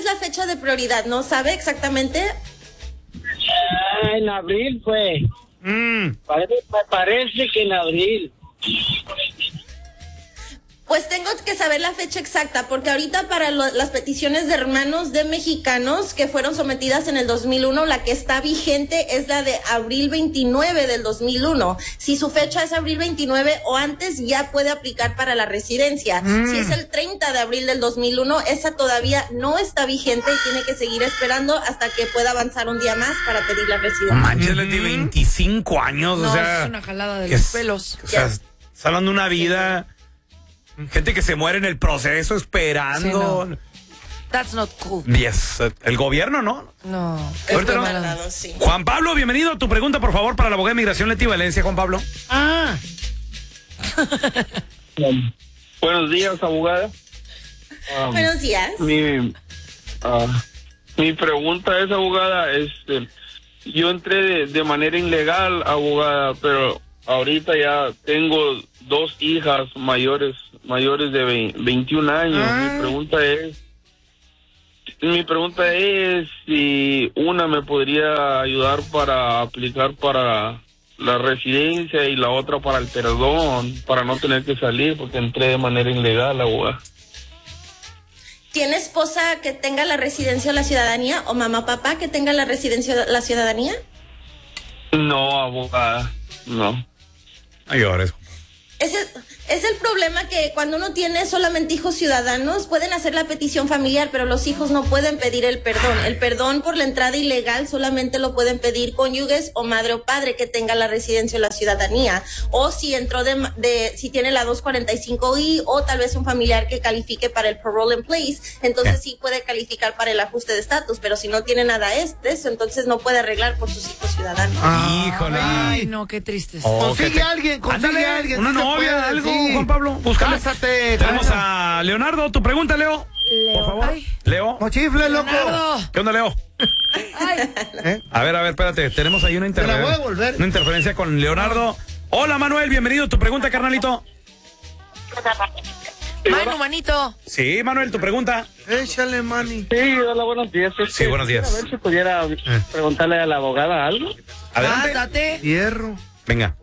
la fecha de prioridad? ¿No sabe exactamente? En abril fue. Parece que en abril. Pues tengo que saber la fecha exacta, porque ahorita para las peticiones de hermanos de mexicanos que fueron sometidas en el 2001, la que está vigente es la de abril 29 del 2001. Si su fecha es abril 29 o antes, ya puede aplicar para la residencia. Si es el 30 de abril del 2001, esa todavía no está vigente y tiene que seguir esperando hasta que pueda avanzar un día más para pedir la residencia. Manches, de 25 años, No, o sea... es una jalada de los pelos. O sea, está hablando de una vida... Gente que se muere en el proceso esperando. Sí, no. That's not cool. Yes. El gobierno, ¿no? No. Ahorita no. Sí. Juan Pablo, bienvenido. Tu pregunta, por favor, para la abogada de migración Leti Valencia, Juan Pablo. Buenos días, abogada. Buenos días. Mi pregunta es, abogada, yo entré de manera ilegal, abogada, pero ahorita ya tengo 2 hijas mayores de 21 años. Mi pregunta es si una me podría ayudar para aplicar para la residencia y la otra para el perdón, para no tener que salir porque entré de manera ilegal, abogada. ¿Tiene esposa que tenga la residencia o la ciudadanía o mamá, papá que tenga la residencia o la ciudadanía? No, abogada, no. Ay, ahora Ese es el problema, que cuando uno tiene solamente hijos ciudadanos pueden hacer la petición familiar, pero los hijos no pueden pedir el perdón. El perdón por la entrada ilegal solamente lo pueden pedir cónyuges o madre o padre que tenga la residencia o la ciudadanía, o si entró si tiene la 245I, o tal vez un familiar que califique para el parole in place, entonces sí puede calificar para el ajuste de estatus, pero si no tiene nada de eso, entonces no puede arreglar por sus hijos ciudadanos. Híjole. Ay, no, qué tristes. Consigue a alguien. Una novia, algo, Juan Pablo. Búscale. Cásate. Tenemos a Leonardo. Tu pregunta, Leo. Por favor. Ay. Leo. Mochifle, loco. Leonardo. ¿Qué onda, Leo? Ay. A ver, espérate. Tenemos ahí una la voy a devolver. una interferencia con Leonardo. Hola, Manuel. Bienvenido. Tu pregunta, carnalito. Manu, manito. Sí, Manuel, tu pregunta. Échale, mani. Sí, hola, buenos días. Sí, buenos días. A ver si pudiera preguntarle a la abogada algo. Adelante. Date. Hierro. Venga.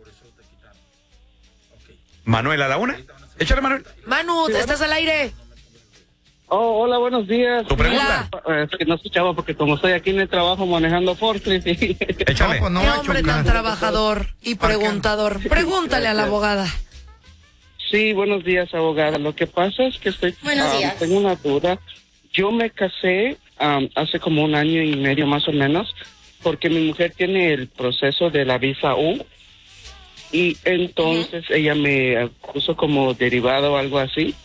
Manuel, a la una. Échale, Manuel. Manu, estás al aire. Oh, hola, buenos días. Tu pregunta. Es que no escuchaba porque como estoy aquí en el trabajo manejando forklift. Échale. No, pues no Qué va a hombre chocar. tan trabajador y preguntador. Pregúntale a la abogada. Sí, buenos días, abogada. Lo que pasa es que Buenos días. tengo una duda. Yo me casé hace como 1 año y medio más o menos, porque mi mujer tiene el proceso de la visa U, y entonces ella me puso como derivado o algo así,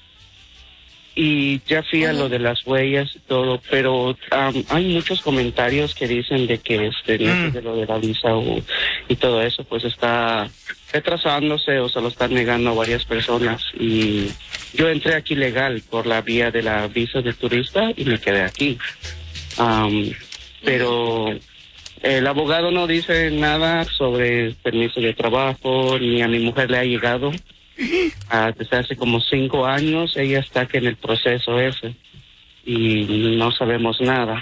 y ya fui a lo de las huellas y todo, pero hay muchos comentarios que dicen de que no sé, de lo de la visa U y todo eso pues está retrasándose o se lo están negando a varias personas, y yo entré aquí legal por la vía de la visa de turista y me quedé aquí, pero el abogado no dice nada sobre permiso de trabajo, ni a mi mujer le ha llegado. Desde hace como 5 años ella está aquí en el proceso ese y no sabemos nada.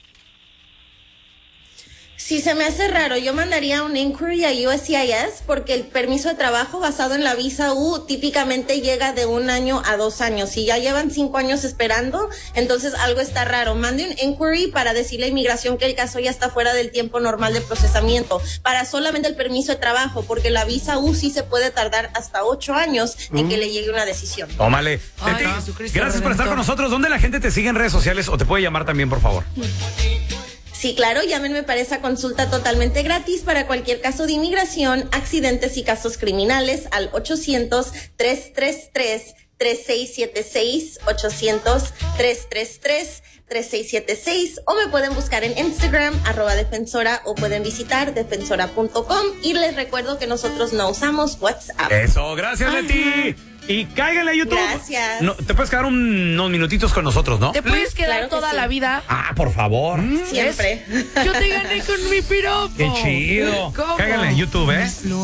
Sí, se me hace raro. Yo mandaría un inquiry a USCIS porque el permiso de trabajo basado en la visa U típicamente llega de 1 año a 2 años. Si ya llevan 5 años esperando, entonces algo está raro. Mande un inquiry para decirle a inmigración que el caso ya está fuera del tiempo normal de procesamiento, para solamente el permiso de trabajo, porque la visa U sí se puede tardar hasta 8 años en que le llegue una decisión. Tómale. Ay, Leti, Jesucristo gracias por estar Redentor. con nosotros. ¿Dónde la gente te sigue en redes sociales o te puede llamar también, por favor? Sí, claro, llámenme para esa consulta totalmente gratis para cualquier caso de inmigración, accidentes y casos criminales al 800-333-3676, 800-333-3676, o me pueden buscar en Instagram, @defensora, o pueden visitar defensora.com, y les recuerdo que nosotros no usamos WhatsApp. Eso, gracias, Leti. Y cáiganle a YouTube. Gracias. No, te puedes quedar unos minutitos con nosotros, ¿no? ¿Te puedes quedar Claro que toda sí. la vida? Ah, por favor. Siempre. Yo te gané con mi piropo. Qué chido. ¿Cómo? Cáiganle en YouTube, ¿eh?